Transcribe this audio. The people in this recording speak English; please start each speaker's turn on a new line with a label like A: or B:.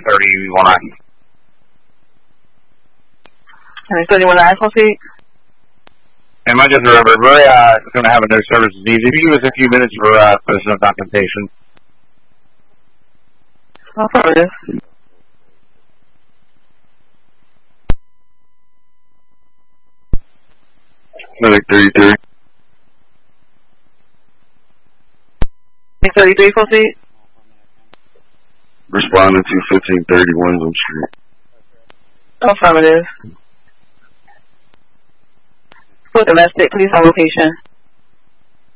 A: 1530
B: 131 iPhone feet.
A: And I just remember, we're going to have a no service needs. If you give us a few minutes for personal documentation.
B: No problem.
C: 33.
B: 33 full feet.
C: Responding to 1530 Windsor Street.
B: Affirmative. For domestic, please have location.